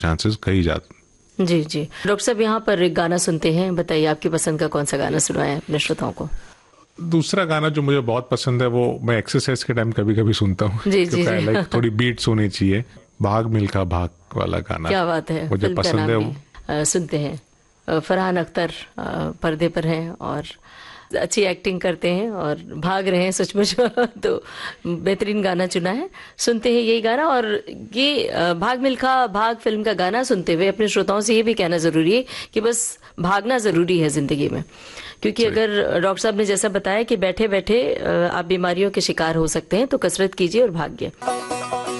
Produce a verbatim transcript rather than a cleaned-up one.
Chances कई जाते। जी जी doctor साहब, यहाँ पर एक गाना सुनते हैं, बताइए आपकी पसंद का कौन सा गाना सुनाए अपने श्रोताओं को। दूसरा गाना जो मुझे बहुत पसंद है वो मैं एक्सरसाइज के टाइम कभी कभी सुनता हूँ जी जी क्योंकि जी आई लाइक थोड़ी बीट्स होनी चाहिए। भाग मिल्खा भाग वाला गाना क्या बात है, मुझे फिल्म का पसंद नाम है। भी अ, सुनते हैं। अ, फरहान अख्तर अ, पर्दे पर हैं और अच्छी एक्टिंग करते हैं और भाग रहे हैं सचमुच तो बेहतरीन गाना चुना है, सुनते हैं यही गाना। और ये अ, भाग मिल्खा भाग फिल्म का गाना सुनते हुए अपने श्रोताओं से ये भी कहना जरूरी है कि बस भागना जरूरी है जिंदगी में, क्योंकि सही। अगर डॉक्टर साहब ने जैसा बताया कि बैठे बैठे आप बीमारियों के शिकार हो सकते हैं, तो कसरत कीजिए और भागिए।